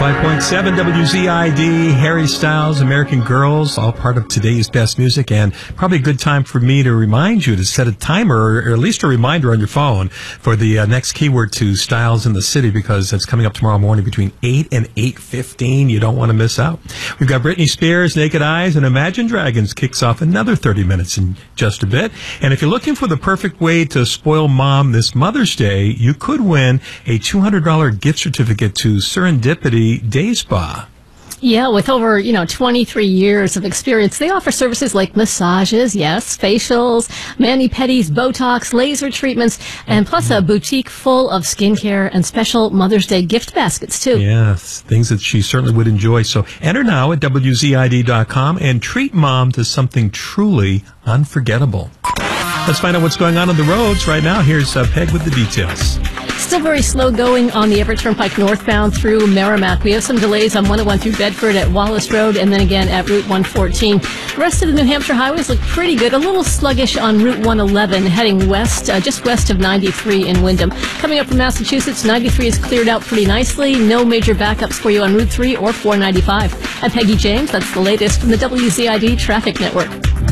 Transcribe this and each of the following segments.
105.7 WZID, Harry Styles, American Girls, all part of today's best music, and probably a good time for me to remind you to set a timer or at least a reminder on your phone for the next keyword to Styles in the City, because it's coming up tomorrow morning between 8 and 8:15. You don't want to miss out. We've got Britney Spears, Naked Eyes, and Imagine Dragons kicks off another 30 minutes in just a bit. And if you're looking for the perfect way to spoil mom this Mother's Day, you could win a $200 gift certificate to Serendipity Day Spa. Yeah, with over, 23 years of experience, they offer services like massages, yes, facials, mani-pedis, Botox, laser treatments, and plus a boutique full of skincare and special Mother's Day gift baskets, too. Yes, things that she certainly would enjoy. So enter now at WZID.com and treat mom to something truly unforgettable. Let's find out what's going on the roads right now. Here's Peg with the details. Still very slow going on the Everett Turnpike northbound through Merrimack. We have some delays on 101 through Bedford at Wallace Road and then again at Route 114. The rest of the New Hampshire highways look pretty good. A little sluggish on Route 111 heading west, just west of 93 in Windham. Coming up from Massachusetts, 93 is cleared out pretty nicely. No major backups for you on Route 3 or 495. I'm Peggy James. That's the latest from the WZID Traffic Network.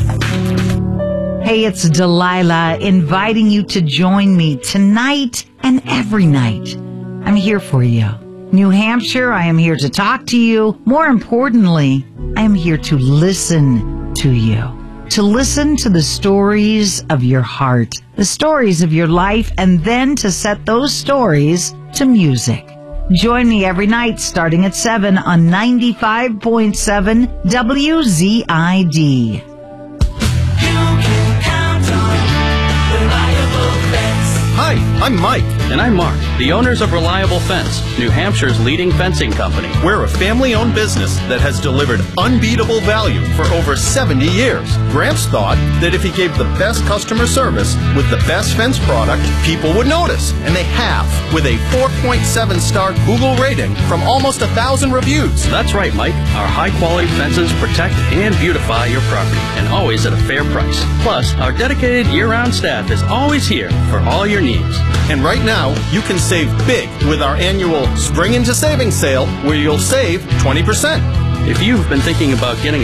Hey, it's Delilah inviting you to join me tonight and every night. I'm here for you. New Hampshire, I am here to talk to you. More importantly, I am here to listen to you. To listen to the stories of your heart, the stories of your life, and then to set those stories to music. Join me every night starting at 7 on 95.7 WZID. Hi, I'm Mike. And I'm Mark, the owners of Reliable Fence, New Hampshire's leading fencing company. We're a family-owned business that has delivered unbeatable value for over 70 years. Gramps thought that if he gave the best customer service with the best fence product, people would notice. And they have, with a 4.7-star Google rating from almost 1,000 reviews. That's right, Mike. Our high-quality fences protect and beautify your property, and always at a fair price. Plus, our dedicated year-round staff is always here for all your needs. And right now, you can save big with our annual Spring into Savings sale, where you'll save 20%. If you've been thinking about getting